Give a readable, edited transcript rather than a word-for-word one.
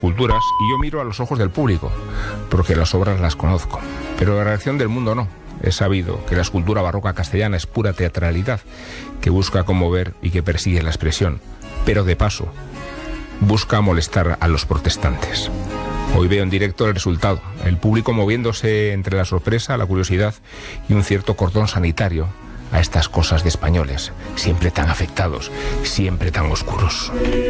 culturas y yo miro a los ojos del público, porque las obras las conozco, pero la reacción del mundo no. He sabido que la escultura barroca castellana es pura teatralidad, que busca conmover y que persigue la expresión, pero de paso busca molestar a los protestantes. Hoy veo en directo el resultado, el público moviéndose entre la sorpresa, la curiosidad y un cierto cordón sanitario a estas cosas de españoles, siempre tan afectados, siempre tan oscuros.